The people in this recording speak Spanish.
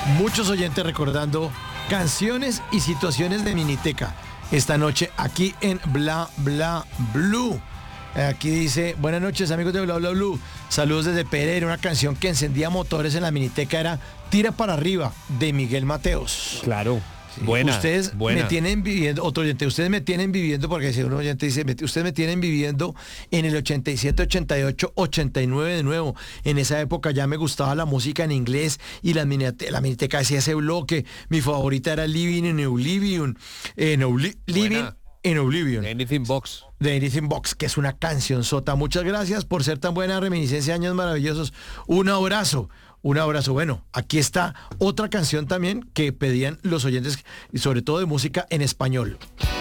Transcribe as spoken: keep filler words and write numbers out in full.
Muchos oyentes recordando canciones y situaciones de Miniteca esta noche aquí en Bla Bla Blue. Aquí dice, buenas noches amigos de Bla Bla Blue, saludos desde Pereira. Una canción que encendía motores en la Miniteca era Tira para arriba, de Miguel Mateos. Claro. Sí. Buena, ustedes buena. me tienen viviendo, otro oyente, ustedes me tienen viviendo, porque si un oyente dice, me- ustedes me tienen viviendo en el ochenta y siete, ochenta y ocho, ochenta y nueve de nuevo. En esa época ya me gustaba la música en inglés y la, minite- la Miniteca hacía ese bloque. Mi favorita era Living in Oblivion. En Obli- Living in Oblivion. Anything Box. De Anything Box, que es una canción sota. Muchas gracias por ser tan buena reminiscencia, años maravillosos. Un abrazo, un abrazo. Bueno, aquí está otra canción también que pedían los oyentes, y sobre todo de música en español.